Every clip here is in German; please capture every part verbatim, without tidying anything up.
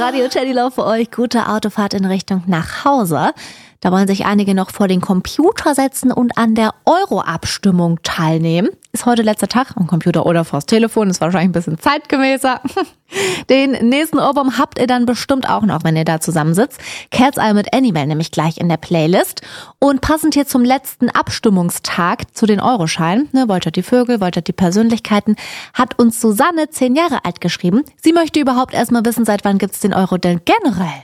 Radio Teddy Love für euch. Gute Autofahrt in Richtung nach Hause. Da wollen sich einige noch vor den Computer setzen und an der Euro-Abstimmung teilnehmen. Ist heute letzter Tag am Computer oder vors Telefon. Ist wahrscheinlich ein bisschen zeitgemäßer. Den nächsten Ohrwurm habt ihr dann bestimmt auch noch, wenn ihr da zusammensitzt. Cat's Eye mit Animal nämlich gleich in der Playlist. Und passend hier zum letzten Abstimmungstag zu den Euroscheinen, ne, Woltert die Vögel, Woltert die Persönlichkeiten, hat uns Susanne, zehn Jahre alt, geschrieben. Sie möchte überhaupt erstmal wissen, seit wann gibt's den Euro denn generell?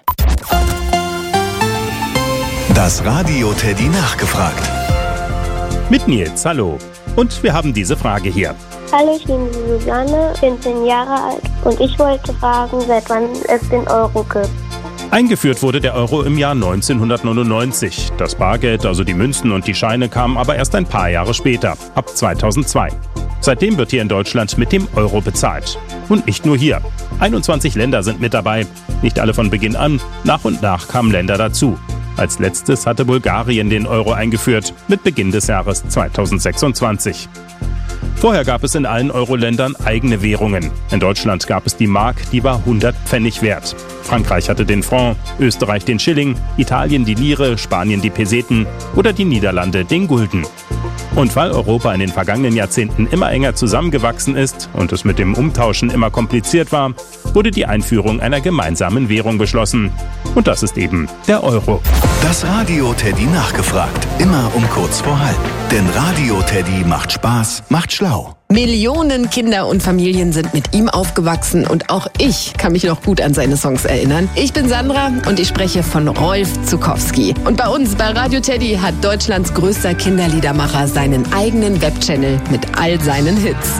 Das Radio Teddy nachgefragt. Mit Nils, hallo. Und wir haben diese Frage hier. Hallo, ich bin Susanne, bin zehn Jahre alt und ich wollte fragen, seit wann es den Euro gibt. Eingeführt wurde der Euro im Jahr neunzehnhundertneunundneunzig. Das Bargeld, also die Münzen und die Scheine, kamen aber erst ein paar Jahre später, ab zweitausendzwei. Seitdem wird hier in Deutschland mit dem Euro bezahlt. Und nicht nur hier. einundzwanzig Länder sind mit dabei. Nicht alle von Beginn an, nach und nach kamen Länder dazu. Als letztes hatte Bulgarien den Euro eingeführt, mit Beginn des Jahres zweitausendsechsundzwanzig. Vorher gab es in allen Euro-Ländern eigene Währungen. In Deutschland gab es die Mark, die war hundert Pfennig wert. Frankreich hatte den Franc, Österreich den Schilling, Italien die Lire, Spanien die Peseten oder die Niederlande den Gulden. Und weil Europa in den vergangenen Jahrzehnten immer enger zusammengewachsen ist und es mit dem Umtauschen immer kompliziert war, wurde die Einführung einer gemeinsamen Währung beschlossen. Und das ist eben der Euro. Das Radio Teddy nachgefragt. Immer um kurz vor halb. Denn Radio Teddy macht Spaß, macht schlau. Millionen Kinder und Familien sind mit ihm aufgewachsen und auch ich kann mich noch gut an seine Songs erinnern. Ich bin Sandra und ich spreche von Rolf Zuckowski. Und bei uns bei Radio Teddy hat Deutschlands größter Kinderliedermacher seinen eigenen Webchannel mit all seinen Hits.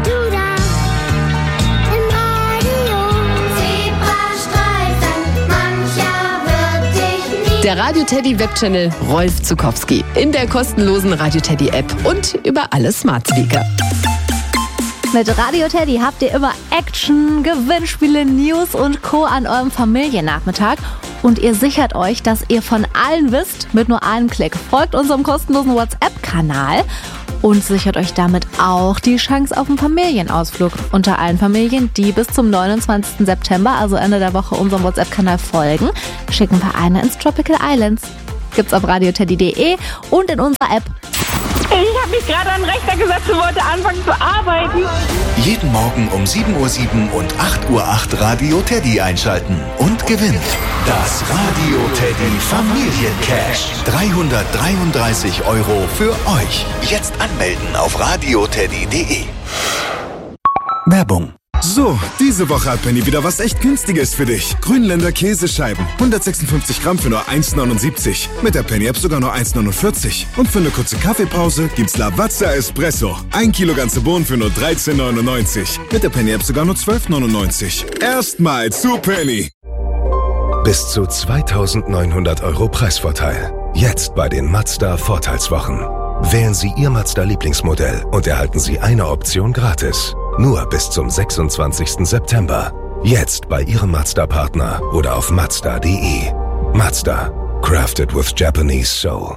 Der Radio Teddy Webchannel Rolf Zuckowski in der kostenlosen Radio Teddy App und über alle Smart Speaker. Mit Radio Teddy habt ihr immer Action, Gewinnspiele, News und Co. an eurem Familiennachmittag. Und ihr sichert euch, dass ihr von allen wisst, mit nur einem Klick. Folgt unserem kostenlosen WhatsApp-Kanal und sichert euch damit auch die Chance auf einen Familienausflug. Unter allen Familien, die bis zum neunundzwanzigsten September, also Ende der Woche, unserem WhatsApp-Kanal folgen, schicken wir eine ins Tropical Islands. Gibt's auf radio teddy punkt de und in unserer App. Ich habe mich gerade an den Rechner gesetzt und wollte anfangen zu arbeiten. Jeden Morgen um sieben Uhr sieben und acht Uhr acht Radio Teddy einschalten und gewinnt das Radio Teddy Familiencash. dreihundertdreiunddreißig Euro für euch. Jetzt anmelden auf radio teddy punkt de. Werbung. So, diese Woche hat Penny wieder was echt Günstiges für dich. Grünländer Käsescheiben. hundertsechsundfünfzig Gramm für nur eins neunundsiebzig. Mit der Penny-App sogar nur eins neunundvierzig. Und für eine kurze Kaffeepause gibt's Lavazza Espresso. Ein Kilo ganze Bohnen für nur dreizehn neunundneunzig. Mit der Penny-App sogar nur zwölf neunundneunzig. Erstmal zu Penny. Bis zu zweitausendneunhundert Euro Preisvorteil. Jetzt bei den Mazda Vorteilswochen. Wählen Sie Ihr Mazda-Lieblingsmodell und erhalten Sie eine Option gratis. Nur bis zum sechsundzwanzigsten September. Jetzt bei Ihrem Mazda-Partner oder auf mazda punkt de. Mazda. Crafted with Japanese Soul.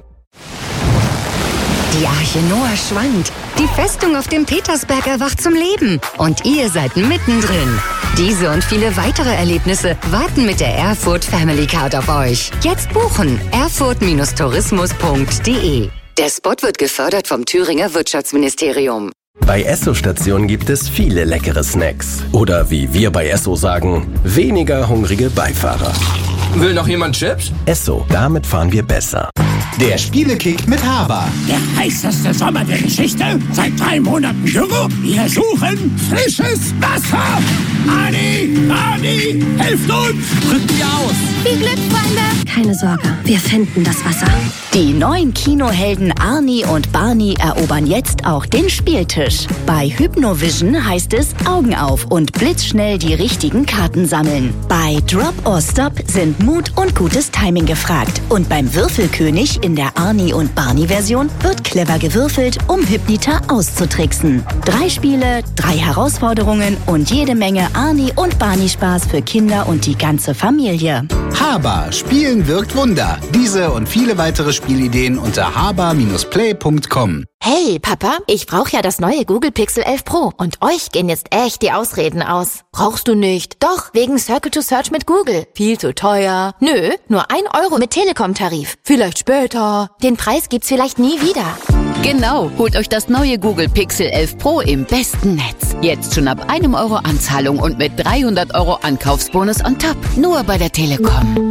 Die Arche Noah schwankt. Die Festung auf dem Petersberg erwacht zum Leben. Und ihr seid mittendrin. Diese und viele weitere Erlebnisse warten mit der Erfurt Family Card auf euch. Jetzt buchen. erfurt tourismus punkt de. Der Spot wird gefördert vom Thüringer Wirtschaftsministerium. Bei Esso-Stationen gibt es viele leckere Snacks. Oder wie wir bei Esso sagen, weniger hungrige Beifahrer. Will noch jemand Chips? Esso, damit fahren wir besser. Der Spielekick mit Haber. Der heißeste Sommer der Geschichte. Seit drei Monaten Dürre. Wir suchen frisches Wasser. Adi, Adi, helft uns. Rückt ihr aus. Viel Glück, Freunde. Keine Sorge, wir finden das Wasser. Die neuen Kinohelden Arnie und Barney erobern jetzt auch den Spieltisch. Bei Hypnovision heißt es Augen auf und blitzschnell die richtigen Karten sammeln. Bei Drop or Stop sind Mut und gutes Timing gefragt. Und beim Würfelkönig in der Arnie und Barney-Version wird clever gewürfelt, um Hypnita auszutricksen. Drei Spiele, drei Herausforderungen und jede Menge Arnie und Barney-Spaß für Kinder und die ganze Familie. Haber. Spielen wirkt Wunder. Diese und viele weitere Spielideen unter haber Bindestrich play Punkt com. Hey, Papa, ich brauche ja das neue Google Pixel elf Pro. Und euch gehen jetzt echt die Ausreden aus. Brauchst du nicht? Doch, wegen Circle to Search mit Google. Viel zu teuer. Nö, nur ein Euro mit Telekom-Tarif. Vielleicht später. Den Preis gibt's vielleicht nie wieder. Genau, holt euch das neue Google Pixel elf Pro im besten Netz. Jetzt schon ab einem Euro Anzahlung und mit dreihundert Euro Ankaufsbonus on top. Nur bei der Telekom.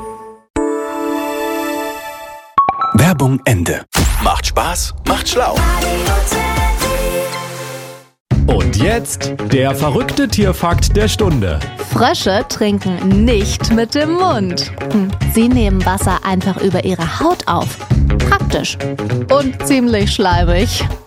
Werbung Ende. Macht Spaß, macht schlau. Und jetzt der verrückte Tierfakt der Stunde. Frösche trinken nicht mit dem Mund. Sie nehmen Wasser einfach über ihre Haut auf. Praktisch. Und ziemlich schleimig.